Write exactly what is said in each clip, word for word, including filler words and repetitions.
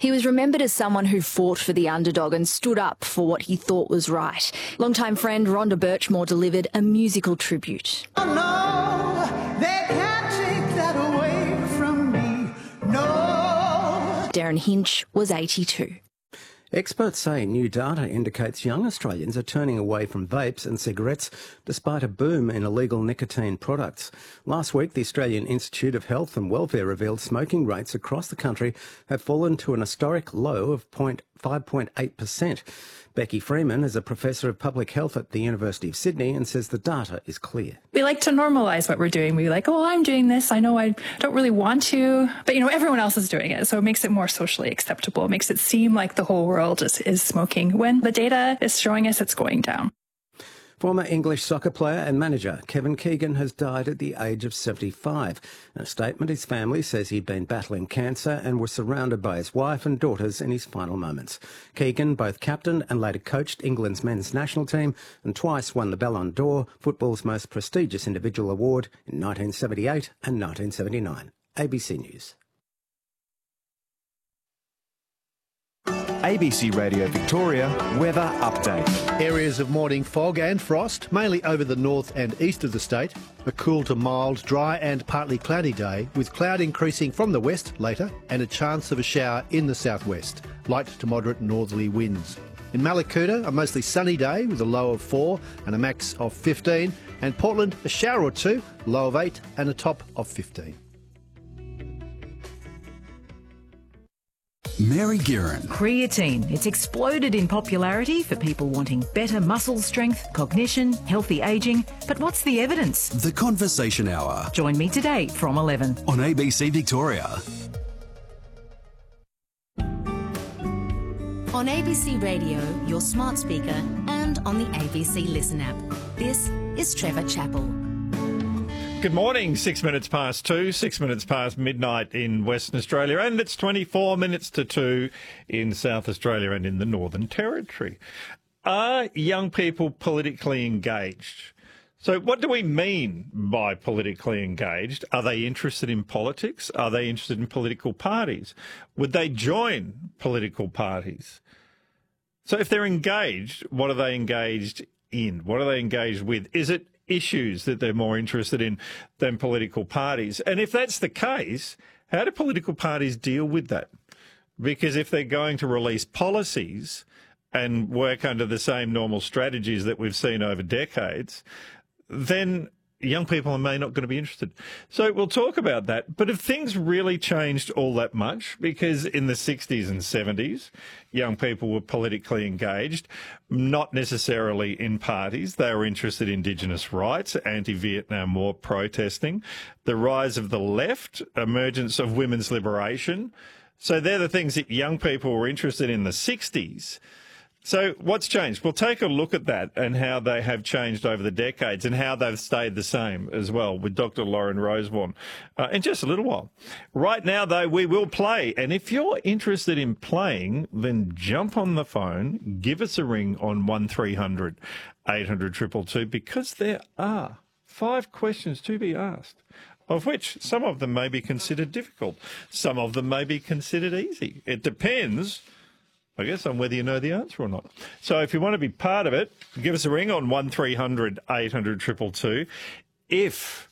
He was remembered as someone who fought for the underdog and stood up for what he thought was right. Longtime friend Rhonda Birchmore delivered a musical tribute. Oh, no, they can't take that away from me. No. Darren Hinch was eighty-two. Experts say new data indicates young Australians are turning away from vapes and cigarettes despite a boom in illegal nicotine products. Last week, the Australian Institute of Health and Welfare revealed smoking rates across the country have fallen to an historic low of five point eight percent. Becky Freeman is a professor of public health at the University of Sydney and says the data is clear. We like to normalise what we're doing. We like, oh, I'm doing this. I know I don't really want to, but, you know, everyone else is doing it. So it makes it more socially acceptable. It makes it seem like the whole world is, is smoking when the data is showing us it's going down. Former English soccer player and manager Kevin Keegan has died at the age of seventy-five. In a statement, his family says he'd been battling cancer and was surrounded by his wife and daughters in his final moments. Keegan both captained and later coached England's men's national team and twice won the Ballon d'Or, football's most prestigious individual award, in nineteen seventy-eight and nineteen seventy-nine. A B C News. A B C Radio Victoria weather update. Areas of morning fog and frost, mainly over the north and east of the state. A cool to mild, dry and partly cloudy day, with cloud increasing from the west later and a chance of a shower in the southwest. Light to moderate northerly winds. In Mallacoota, a mostly sunny day with a low of four and a max of fifteen. And Portland, a shower or two, low of eight and a top of fifteen. Mary Guerin. Creatine. It's exploded in popularity for people wanting better muscle strength, cognition, healthy ageing. But what's the evidence? The Conversation Hour. Join me today from eleven. On A B C Victoria. On A B C Radio, your smart speaker, and on the A B C Listen app. This is Trevor Chappell. Good morning, six minutes past two, six minutes past midnight in Western Australia, and it's twenty-four minutes to two in South Australia and in the Northern Territory. Are young people politically engaged? So what do we mean by politically engaged? Are they interested in politics? Are they interested in political parties? Would they join political parties? So if they're engaged, what are they engaged in? What are they engaged with? Is it issues that they're more interested in than political parties? And if that's the case, how do political parties deal with that? Because if they're going to release policies and work under the same normal strategies that we've seen over decades, then young people may not going to be interested. So we'll talk about that. But have things really changed all that much? Because in the sixties and seventies, young people were politically engaged, not necessarily in parties. They were interested in Indigenous rights, anti-Vietnam War protesting, the rise of the left, emergence of women's liberation. So they're the things that young people were interested in the sixties. So what's changed? We'll take a look at that and how they have changed over the decades and how they've stayed the same as well with Doctor Lauren Rosewarne uh, in just a little while. Right now, though, we will play. And if you're interested in playing, then jump on the phone, give us a ring on one three hundred eight hundred two two two, because there are five questions to be asked, of which some of them may be considered difficult. Some of them may be considered easy. It depends, I guess, on whether you know the answer or not. So if you want to be part of it, give us a ring on one three hundred eight hundred two two two. If,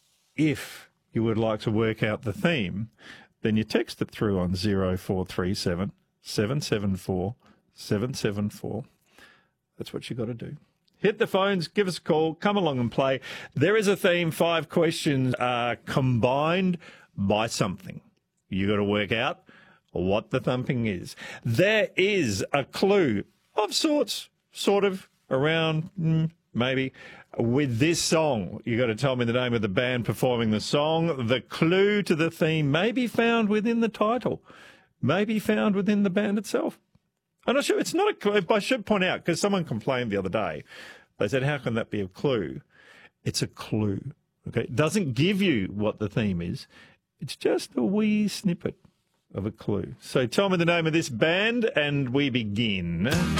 if you would like to work out the theme, then you text it through on zero four three seven seven seven four seven seven four. That's what you got to do. Hit the phones, give us a call, come along and play. There is a theme. Five questions are combined by something. You got to work out what the thumping is. There is a clue of sorts, sort of, around, mm, maybe, with this song. You got to tell me the name of the band performing the song. The clue to the theme may be found within the title, may be found within the band itself. I'm not sure. It's not a clue. I should point out, because someone complained the other day. They said, how can that be a clue? It's a clue. Okay, it doesn't give you what the theme is. It's just a wee snippet of a clue. So tell me the name of this band and we begin.